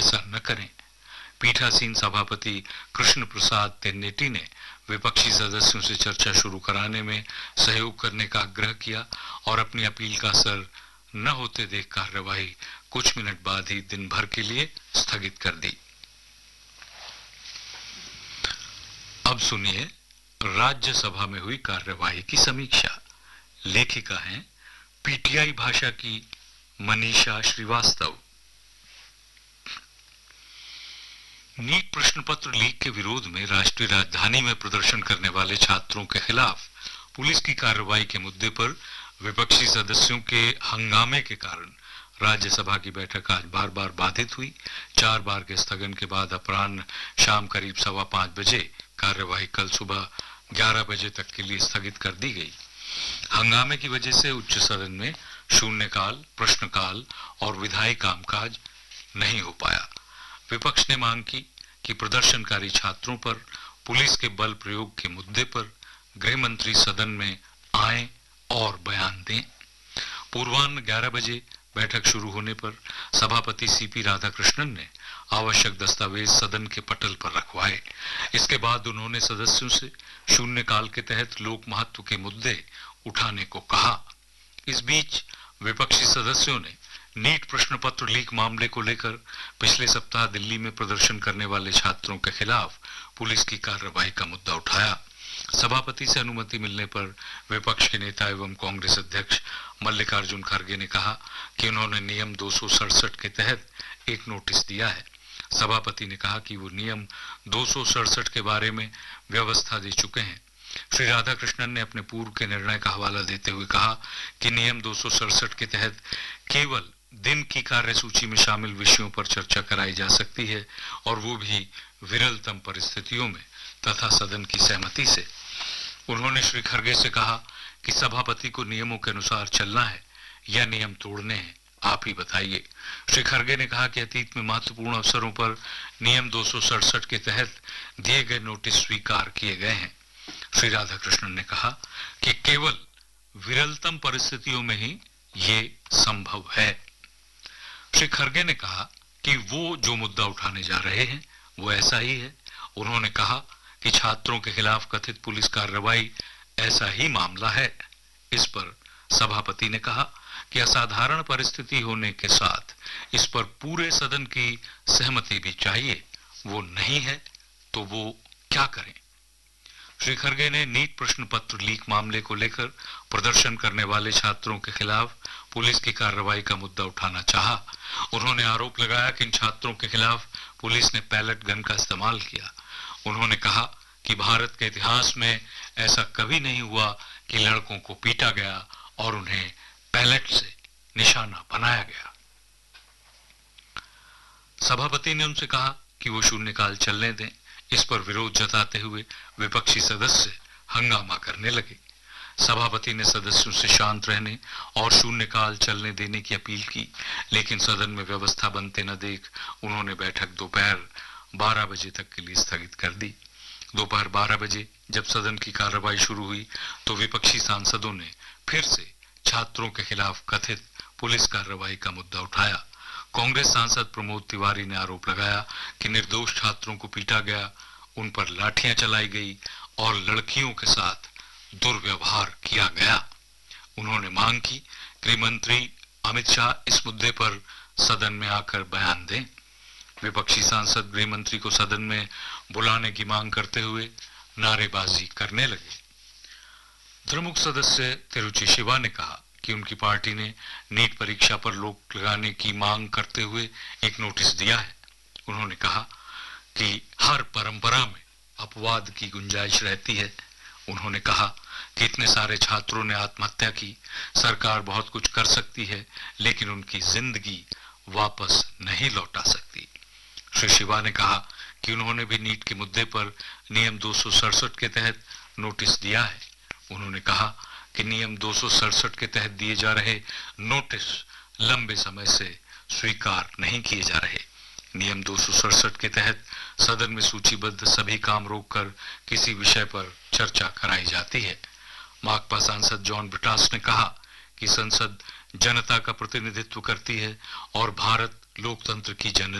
ऐसा न करें। पीठासीन सभापति कृष्ण प्रसाद तेन्नेटी ने विपक्षी सदस्यों से चर्चा शुरू कराने में सहयोग करने का आग्रह किया और अपनी अपील का असर न होते देख कार्यवाही कुछ मिनट बाद ही दिन भर के लिए स्थगित कर दी। अब सुनिए राज्यसभा में हुई कार्यवाही की समीक्षा। लेखिका हैं पीटीआई भाषा की मनीषा श्रीवास्तव। नीट प्रश्न पत्र लीक के विरोध में राष्ट्रीय राजधानी में प्रदर्शन करने वाले छात्रों के खिलाफ पुलिस की कार्रवाई के मुद्दे पर विपक्षी सदस्यों के हंगामे के कारण राज्यसभा की बैठक आज बार बार बाधित हुई। 4 बार के स्थगन के बाद अपराह्न शाम करीब 5:15 बजे कार्यवाही कल सुबह 11 बजे तक के लिए स्थगित कर दी गई। हंगामे की वजह से उच्च सदन में शून्यकाल, प्रश्नकाल और विधायी कामकाज नहीं हो पाया। विपक्ष ने मांग की कि प्रदर्शनकारी छात्रों पर पुलिस के बल प्रयोग के मुद्दे पर गृह मंत्री सदन में आए और बयान दें। पूर्वाह्न 11 बजे बैठक शुरू होने पर सभापति सीपी राधाकृष्णन ने आवश्यक दस्तावेज सदन के पटल पर रखवाए। इसके बाद उन्होंने सदस्यों से शून्यकाल के तहत लोक महत्व के मुद्दे उठाने को कहा। इस बीच विपक्षी सदस्यों ने नीट प्रश्न पत्र लीक मामले को लेकर पिछले सप्ताह दिल्ली में प्रदर्शन करने वाले छात्रों के खिलाफ पुलिस की कार्रवाई का मुद्दा उठाया। सभापति से अनुमति मिलने पर विपक्ष के नेता एवं कांग्रेस अध्यक्ष मल्लिकार्जुन खड़गे ने कहा कि उन्होंने नियम 267 के तहत एक नोटिस दिया है। सभापति ने कहा कि वो नियम 267 के बारे में व्यवस्था दे चुके हैं। श्री राधाकृष्णन ने अपने पूर्व के निर्णय का हवाला देते हुए कहा कि नियम 267 के तहत केवल दिन की कार्यसूची में शामिल विषयों पर चर्चा कराई जा सकती है और वो भी विरलतम परिस्थितियों में तथा सदन की सहमति से। उन्होंने श्री खड़गे से कहा कि सभापति को नियमों के अनुसार चलना है या नियम तोड़ने हैं, आप ही बताइए। श्री खड़गे ने कहा कि अतीत में महत्वपूर्ण अवसरों पर नियम 267 के तहत दिए गए नोटिस स्वीकार किए गए हैं। श्री राधाकृष्णन ने कहा कि केवल विरलतम परिस्थितियों में ही ये संभव है। श्री खड़गे ने कहा कि वो जो मुद्दा उठाने जा रहे हैं वो ऐसा ही है। उन्होंने कहा कि छात्रों के खिलाफ कथित पुलिस कार्रवाई ऐसा ही मामला है। इस पर सभापति ने कहा कि असाधारण परिस्थिति होने के साथ इस पर पूरे सदन की सहमति भी चाहिए। वो नहीं है तो वो क्या करें। श्री खड़गे ने नीट प्रश्न पत्र लीक मामले को लेकर प्रदर्शन करने वाले छात्रों के खिलाफ पुलिस की कार्रवाई का मुद्दा उठाना चाहा। उन्होंने आरोप लगाया कि इन छात्रों के खिलाफ पुलिस ने पैलेट गन का इस्तेमाल किया। उन्होंने कहा कि भारत के इतिहास में ऐसा कभी नहीं हुआ कि लड़कों को पीटा गया और उन्हें पैलेट से निशाना बनाया गया। सभापति ने उनसे कहा कि वो शून्यकाल चलने दें। इस पर विरोध जताते हुए विपक्षी सदस्य हंगामा करने लगे। सभापति ने सदस्यों से शांत रहने और शून्यकाल चलने देने की अपील की, लेकिन सदन में व्यवस्था बनते न देख उन्होंने बैठक दोपहर 12 बजे तक के लिए स्थगित कर दी। दोपहर 12 बजे जब सदन की कार्रवाई शुरू हुई तो विपक्षी सांसदों ने फिर से छात्रों के खिलाफ कथित पुलिस कार्रवाई का मुद्दा उठाया। कांग्रेस सांसद प्रमोद तिवारी ने आरोप लगाया कि निर्दोष छात्रों को पीटा गया, उन पर लाठियां चलाई गई और लड़कियों के साथ दुर्व्यवहार किया गया। उन्होंने मांग की गृह मंत्री अमित शाह इस मुद्दे पर सदन में आकर बयान दें। विपक्षी सांसद गृह मंत्री को सदन में बुलाने की मांग करते हुए नारेबाजी करने लगे। द्रमुक सदस्य तिरुचि शिवा ने कहा कि उनकी पार्टी ने नीट परीक्षा पर रोक लगाने की मांग करते हुए एक नोटिस दिया है। उन्होंने कहा कि हर परंपरा में अपवाद की गुंजाइश रहती है। उन्होंने कहा कि इतने सारे छात्रों ने आत्महत्या की, सरकार बहुत कुछ कर सकती है लेकिन उनकी जिंदगी वापस नहीं लौटा सकती। श्री शिवा ने कहा कि उन्होंने भी नीट के मुद्दे पर नियम 267 के तहत नोटिस दिया है। उन्होंने कहा कि नियम 267 के तहत दिए जा रहे नोटिस लंबे समय से स्वीकार नहीं किए जा रहे। नियम 267 के तहत सदन में सूचीबद्ध सभी काम रोककर किसी विषय पर चर्चा कराई जाती है। माकपा सांसद जॉन ब्रिटास ने कहा कि संसद जनता का प्रतिनिधित्व करती है और भारत लोकतंत्र की जननी